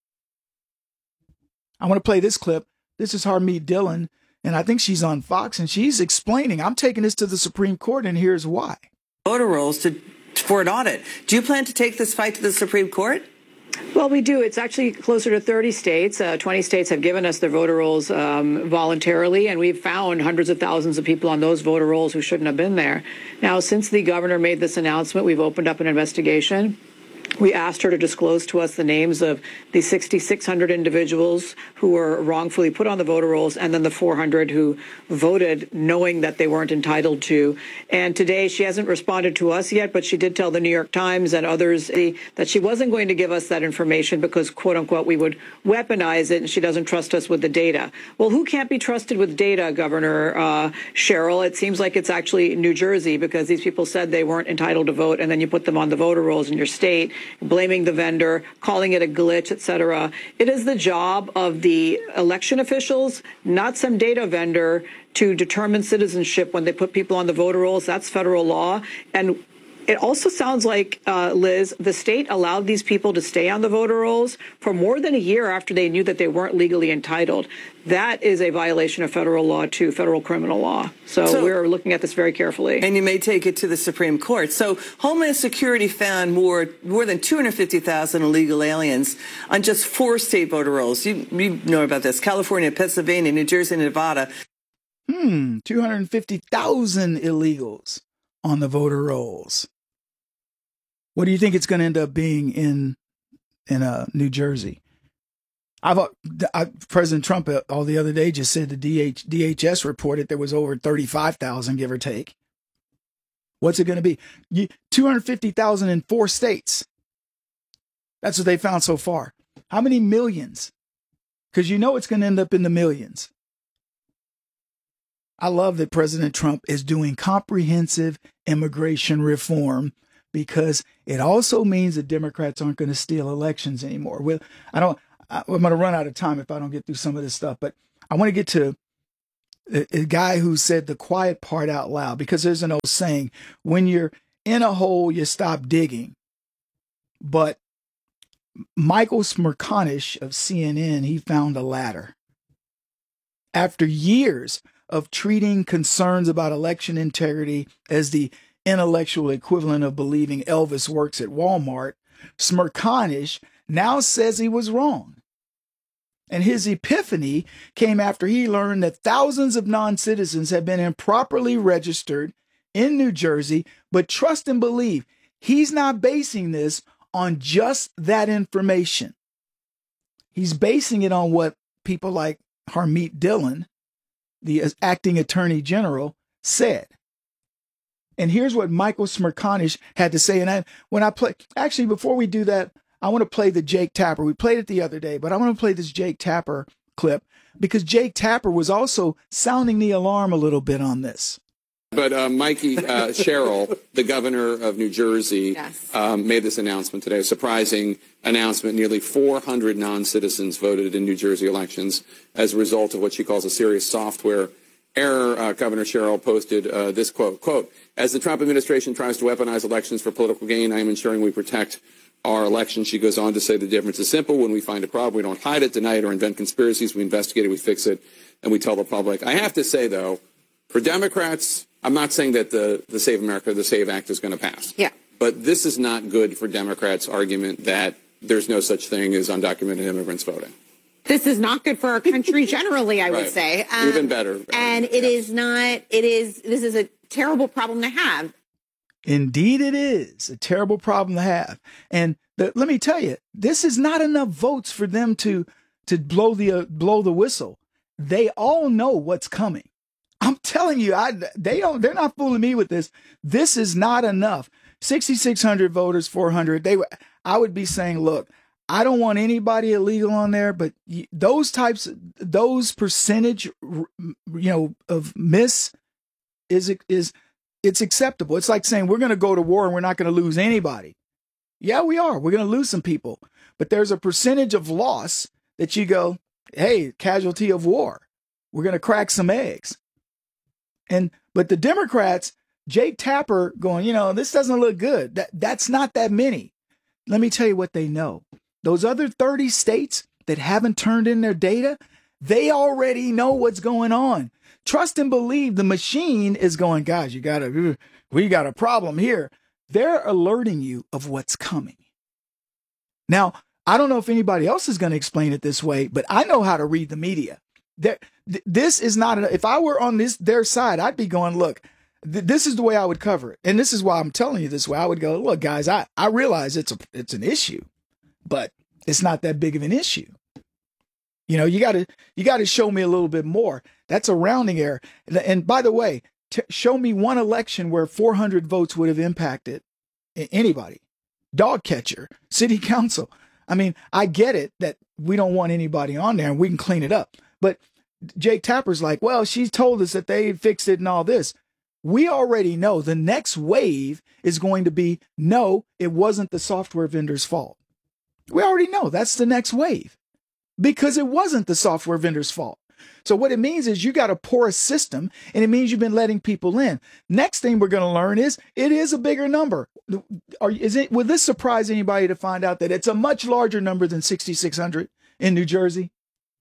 I want to play this clip. This is Harmeet Dillon, and I think she's on Fox, and she's explaining, I'm taking this to the Supreme Court, and here's why.
Voter rolls to, for an audit. Do you plan to take this fight to the Supreme Court?
Well, we do. It's actually closer to thirty states. Uh, twenty states have given us their voter rolls um, voluntarily, and we've found hundreds of thousands of people on those voter rolls who shouldn't have been there. Now, since the governor made this announcement, we've opened up an investigation. We asked her to disclose to us the names of the sixty-six hundred individuals who were wrongfully put on the voter rolls, and then the four hundred who voted knowing that they weren't entitled to. And today she hasn't responded to us yet, but she did tell the New York Times and others that she wasn't going to give us that information because, quote unquote, we would weaponize it, and she doesn't trust us with the data. Well, who can't be trusted with data, Governor uh, Sherrill? It seems like it's actually New Jersey, because these people said they weren't entitled to vote, and then you put them on the voter rolls in your state, blaming the vendor, calling it a glitch, et cetera. It is the job of the election officials, not some data vendor, to determine citizenship when they put people on the voter rolls. That's federal law. And it also sounds like, uh, Liz, the state allowed these people to stay on the voter rolls for more than a year after they knew that they weren't legally entitled. That is a violation of federal law, too, federal criminal law. So, so we're looking at this very carefully.
And you may take it to the Supreme Court. So Homeland Security found more more than two hundred fifty thousand illegal aliens on just four state voter rolls. You, you know about this: California, Pennsylvania, New Jersey, and Nevada.
Hmm, two hundred fifty thousand illegals on the voter rolls. What do you think it's going to end up being in in uh, New Jersey? I've I, President Trump all the other day just said the D H, D H S reported there was over thirty-five thousand, give or take. What's it going to be? two hundred fifty thousand in four states. That's what they found so far. How many millions? Because you know it's going to end up in the millions. I love that President Trump is doing comprehensive immigration reform, because it also means that Democrats aren't going to steal elections anymore. Well, I don't, I'm going to run out of time if I don't get through some of this stuff, but I want to get to a, a guy who said the quiet part out loud, because there's an old saying, when you're in a hole, you stop digging. But Michael Smerconish of C N N, he found a ladder. After years of treating concerns about election integrity as the intellectual equivalent of believing Elvis works at Walmart, Smerconish now says he was wrong. And his epiphany came after he learned that thousands of non-citizens have been improperly registered in New Jersey, but trust and believe, he's not basing this on just that information. He's basing it on what people like Harmeet Dillon, the acting attorney general, said. And here's what Michael Smerconish had to say. And I, when I play, actually, before we do that, I want to play the Jake Tapper. We played it the other day, but I want to play this Jake Tapper clip, because Jake Tapper was also sounding the alarm a little bit on this.
But uh, Mikey uh, Sherrill, the governor of New Jersey, yes. um, made this announcement today, a surprising announcement. Nearly four hundred non-citizens voted in New Jersey elections as a result of what she calls a serious software error. Uh, Governor Sherrill posted uh, this quote, quote, "As the Trump administration tries to weaponize elections for political gain, I am ensuring we protect our elections." She goes on to say the difference is simple. When we find a problem, we don't hide it, deny it, or invent conspiracies. We investigate it, we fix it, and we tell the public. I have to say, though, for Democrats, I'm not saying that the, the Save America, the SAVE Act is going to pass.
Yeah.
But this is not good for Democrats' argument that there's no such thing as undocumented immigrants voting.
This is not good for our country generally, I
right.
would say. Um,
Even better.
And it yes. is not, it is, this is a terrible problem to have.
Indeed it is a terrible problem to have. And the, let me tell you, this is not enough votes for them to, to blow the, uh, blow the whistle. They all know what's coming. I'm telling you, I, they don't, they're not fooling me with this. This is not enough. sixty-six hundred voters, four hundred. They, I would be saying, look, I don't want anybody illegal on there, but those types, those percentage, you know, of miss is, is, it's acceptable. It's like saying we're going to go to war and we're not going to lose anybody. Yeah, we are. We're going to lose some people, but there's a percentage of loss that you go, hey, casualty of war. We're going to crack some eggs. And, but the Democrats, Jake Tapper going, you know, this doesn't look good. That that's not that many. Let me tell you what they know. Those other thirty states that haven't turned in their data, they already know what's going on. Trust and believe the machine is going, guys, you gotta, we got a problem here. They're alerting you of what's coming. Now, I don't know if anybody else is going to explain it this way, but I know how to read the media. There, th- this is not, a, if I were on this their side, I'd be going, look, th- this is the way I would cover it. And this is why I'm telling you this way. I would go, look, guys, I, I realize it's a, it's an issue, but it's not that big of an issue. You know, you got to, you got to show me a little bit more. That's a rounding error. And, and by the way, t- show me one election where four hundred votes would have impacted anybody. Dog catcher, city council. I mean, I get it that we don't want anybody on there and we can clean it up. But Jake Tapper's like, well, she's told us that they fixed it and all this. We already know the next wave is going to be, no, it wasn't the software vendor's fault. We already know that's the next wave because it wasn't the software vendor's fault. So what it means is you got a porous system and it means you've been letting people in. Next thing we're going to learn is it is a bigger number. Are, is it, would this surprise anybody to find out that it's a much larger number than sixty-six hundred in New Jersey?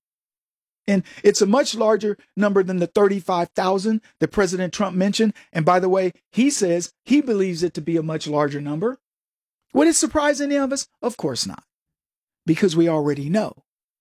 And it's a much larger number than the thirty-five thousand that President Trump mentioned. And by the way, he says he believes it to be a much larger number. Would it surprise any of us? Of course not, because we already know.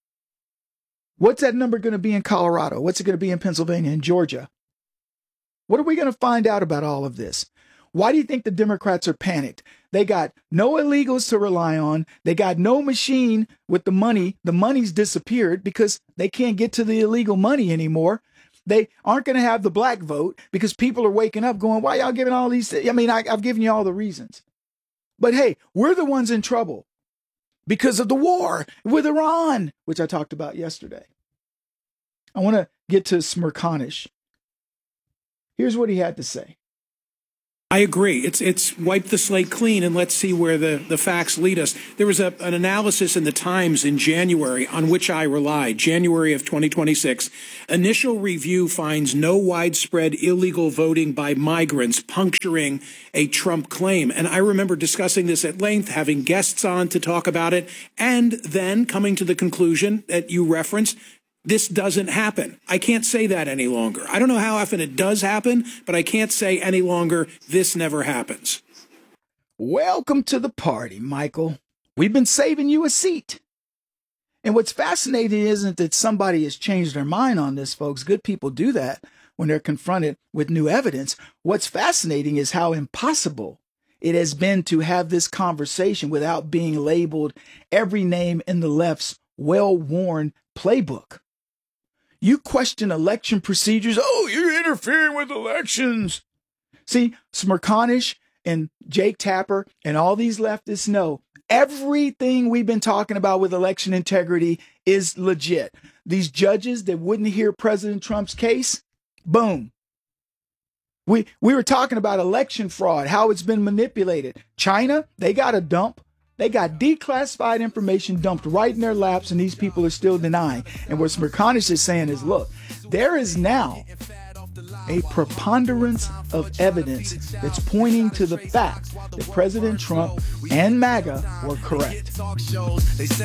What's that number going to be in Colorado? What's it going to be in Pennsylvania and Georgia? What are we going to find out about all of this? Why do you think the Democrats are panicked? They got no illegals to rely on. They got no machine with the money. The money's disappeared because they can't get to the illegal money anymore. They aren't going to have the black vote because people are waking up going, why y'all giving all these? I mean, I, I've given you all the reasons. But hey, we're the ones in trouble because of the war with Iran, which I talked about yesterday. I want to get to Smerconish. Here's what he had to say.
I agree. It's it's wipe the slate clean and let's see where the, the facts lead us. There was a, an analysis in the Times in January on which I relied, January of twenty twenty-six. Initial review finds no widespread illegal voting by migrants puncturing a Trump claim. And I remember discussing this at length, having guests on to talk about it, and then coming to the conclusion that you referenced, this doesn't happen. I can't say that any longer. I don't know how often it does happen, but I can't say any longer this never happens.
Welcome to the party, Michael. We've been saving you a seat. And what's fascinating isn't that somebody has changed their mind on this, folks. Good people do that when they're confronted with new evidence. What's fascinating is how impossible it has been to have this conversation without being labeled every name in the left's well-worn playbook. You question election procedures. Oh, you're interfering with elections. See, Smerconish and Jake Tapper and all these leftists know everything we've been talking about with election integrity is legit. These judges that wouldn't hear President Trump's case, boom. We, we were talking about election fraud, how it's been manipulated. China, they got a dump. They got declassified information dumped right in their laps, and these people are still denying. And what Smerconish is saying is, look, there is now a preponderance of evidence that's pointing to the fact that President Trump and MAGA were correct.
This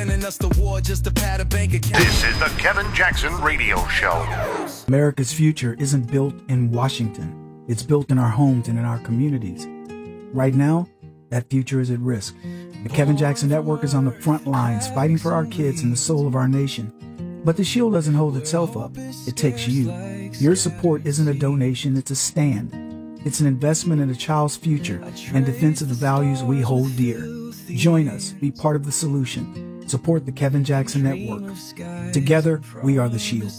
is the Kevin Jackson Radio Show.
America's future isn't built in Washington. It's built in our homes and in our communities. Right now, that future is at risk. The Kevin Jackson Network is on the front lines fighting for our kids and the soul of our nation. But the shield doesn't hold itself up. It takes you. Your support isn't a donation, it's a stand. It's an investment in a child's future and defense of the values we hold dear. Join us. Be part of the solution. Support the Kevin Jackson Network. Together, we are the shield.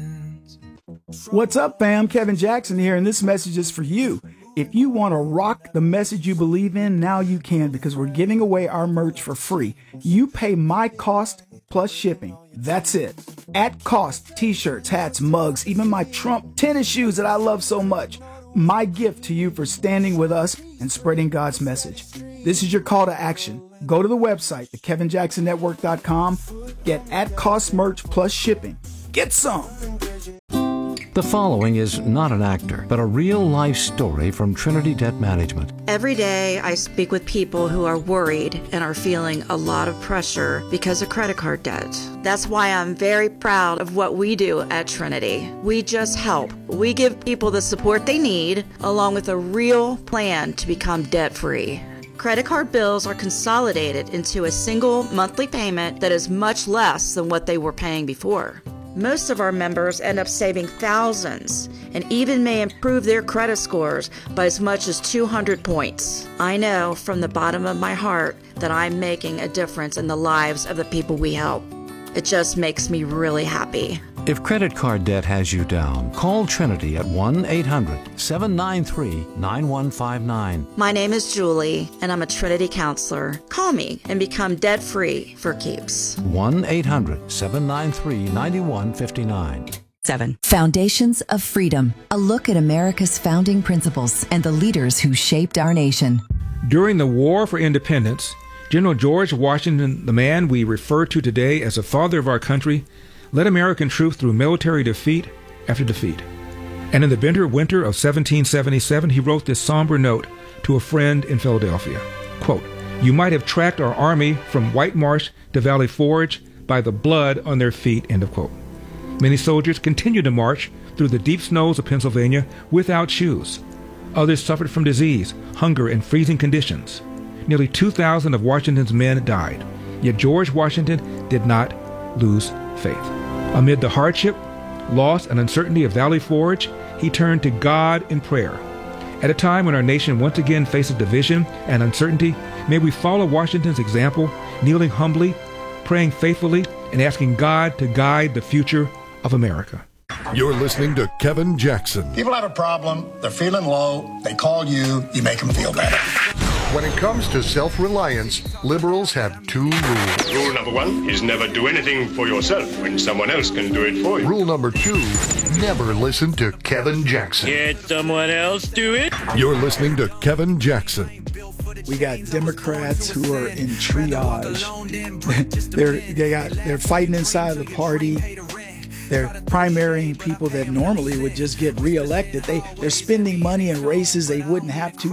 What's up, fam? Kevin Jackson here, and this message is for you. If you want to rock the message you believe in, now you can, because we're giving away our merch for free. You pay my cost plus shipping. That's it. At cost, t-shirts, hats, mugs, even my Trump tennis shoes that I love so much. My gift to you for standing with us and spreading God's message. This is your call to action. Go to the website, the kevin jackson network dot com. Get at cost merch plus shipping. Get some.
The following is not an actor, but a real-life story from Trinity Debt Management.
Every day, I speak with people who are worried and are feeling a lot of pressure because of credit card debt. That's why I'm very proud of what we do at Trinity. We just help. We give people the support they need, along with a real plan to become debt-free. Credit card bills are consolidated into a single monthly payment that is much less than what they were paying before. Most of our members end up saving thousands and even may improve their credit scores by as much as two hundred points. I know from the bottom of my heart that I'm making a difference in the lives of the people we help. It just makes me really happy.
If credit card debt has you down, call Trinity at one eight hundred seven nine three nine one five nine.
My name is Julie, and I'm a Trinity counselor. Call me and become debt-free for keeps.
one eight hundred seven nine three nine one five nine.
Seven. Foundations of Freedom. A look at America's founding principles and the leaders who shaped our nation.
During the War for Independence, General George Washington, the man we refer to today as the father of our country, led American troops through military defeat after defeat. And in the bitter winter of seventeen seventy-seven, he wrote this somber note to a friend in Philadelphia. Quote, "You might have tracked our army from White Marsh to Valley Forge by the blood on their feet," end of quote. Many soldiers continued to march through the deep snows of Pennsylvania without shoes. Others suffered from disease, hunger, and freezing conditions. Nearly two thousand of Washington's men died. Yet George Washington did not lose faith. Amid the hardship, loss, and uncertainty of Valley Forge, he turned to God in prayer. At a time when our nation once again faces division and uncertainty, may we follow Washington's example, kneeling humbly, praying faithfully, and asking God to guide the future of America.
You're listening to Kevin Jackson.
People have a problem, they're feeling low, they call you, you make them feel better.
When it comes to self-reliance, liberals have two rules.
Rule number one is never do anything for yourself when someone else can do it for you.
Rule number two, never listen to Kevin Jackson.
Get someone else do it.
You're listening to Kevin Jackson.
We got Democrats who are in triage. they're they got they're fighting inside the party. They're primarying people that normally would just get reelected. They they're spending money in races they wouldn't have to